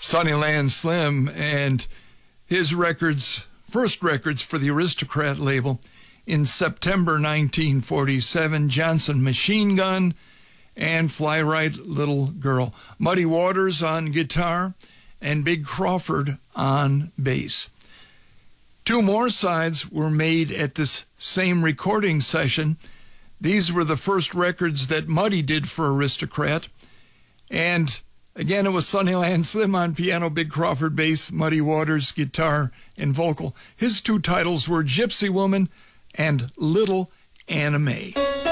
Sunnyland Slim and his records, first records for the Aristocrat label in September 1947, Johnson Machine Gun and Fly Right Little Girl. Muddy Waters on guitar and Big Crawford on bass. Two more sides were made at this same recording session. These were the first records that Muddy did for Aristocrat. And again, it was Sunnyland Slim on piano, Big Crawford bass, Muddy Waters guitar and vocal. His two titles were Gypsy Woman and Little Anna Mae.